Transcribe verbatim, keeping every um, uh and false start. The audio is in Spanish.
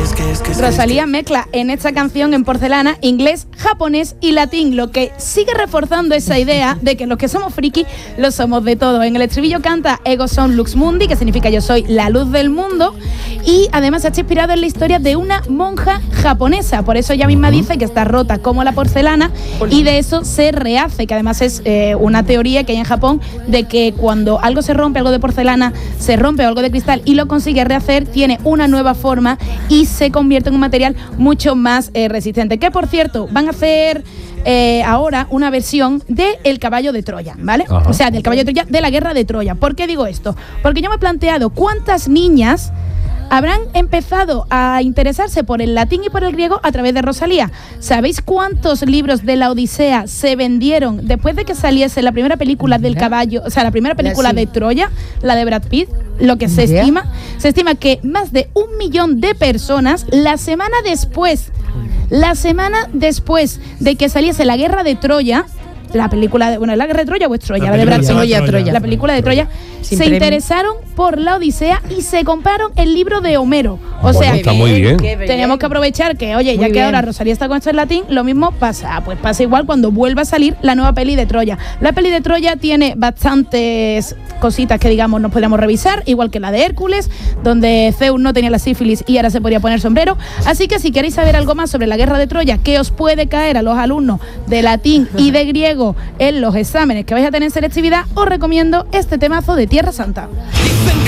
Rosalía mezcla en esta canción en Porcelana inglés, japonés y latín, lo que sigue reforzando esa idea de que los que somos friki lo somos de todo. En el estribillo canta Ego son lux mundi, que significa yo soy la luz del mundo, y además se ha inspirado en la historia de una monja japonesa, por eso ella misma dice que está rota como la porcelana y de eso se rehace, que además es eh, una teoría que hay en Japón de que cuando algo se rompe, algo de porcelana se rompe o algo de cristal y lo consigue rehacer, tiene una nueva forma y se convierte en un material mucho más eh, resistente. Que por cierto, van a hacer eh, ahora una versión de El caballo de Troya, ¿vale? Ajá. O sea, del caballo de Troya, de la guerra de Troya. ¿Por qué digo esto? Porque yo me he planteado cuántas niñas habrán empezado a interesarse por el latín y por el griego a través de Rosalía. ¿Sabéis cuántos libros de la Odisea se vendieron después de que saliese la primera película del caballo, o sea, la primera película de Troya, la de Brad Pitt? Lo que se estima, se estima que más de un millón de personas la semana después, la semana después de que saliese la guerra de Troya, la película de, bueno, la guerra de Troya o es Troya, la, la de Brad Pitt, Troya. La película de Troya, Sin se premio. interesaron por la Odisea y se compraron el libro de Homero. O bueno, sea, está muy bien. Tenemos que aprovechar que, oye, muy ya que bien. ahora Rosalía está con esto en latín, lo mismo pasa, pues pasa igual cuando vuelva a salir la nueva peli de Troya. La peli de Troya tiene bastantes cositas que, digamos, nos podemos revisar, igual que la de Hércules, donde Zeus no tenía la sífilis y ahora se podía poner sombrero. Así que si queréis saber algo más sobre la guerra de Troya, que os puede caer a los alumnos de latín y de griego en los exámenes que vais a tener en selectividad, os recomiendo este temazo de Tierra Santa.